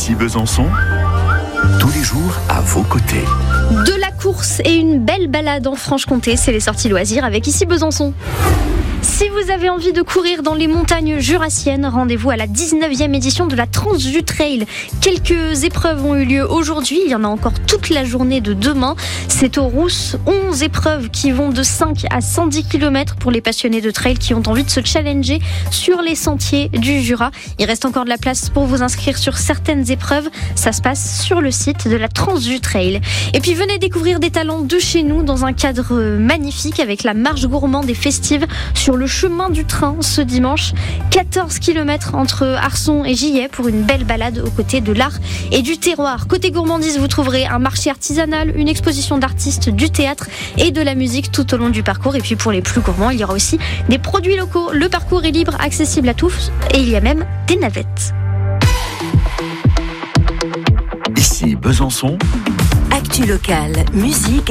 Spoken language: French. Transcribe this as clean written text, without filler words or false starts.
Ici Besançon, tous les jours à vos côtés. De la course et une belle balade en Franche-Comté, c'est les sorties loisirs avec Ici Besançon. Si vous avez envie de courir dans les montagnes jurassiennes, rendez-vous à la 19e édition de la Transju Trail. Quelques épreuves ont eu lieu aujourd'hui, il y en a encore toute la journée de demain. C'est aux Rousses, 11 épreuves qui vont de 5 à 110 km pour les passionnés de trail qui ont envie de se challenger sur les sentiers du Jura. Il reste encore de la place pour vous inscrire sur certaines épreuves. Ça se passe sur le site de la Transju Trail. Et puis venez découvrir des talents de chez nous dans un cadre magnifique avec la marche gourmande et festive sur le chemin du train ce dimanche. 14 km entre Arçon et Gillet pour une belle balade aux côtés de l'art et du terroir. Côté gourmandise, vous trouverez un marché artisanal, une exposition d'artistes, du théâtre et de la musique tout au long du parcours. Et puis pour les plus gourmands, il y aura aussi des produits locaux. Le parcours est libre, accessible à tous et il y a même des navettes. Ici Besançon. Actu locale, musique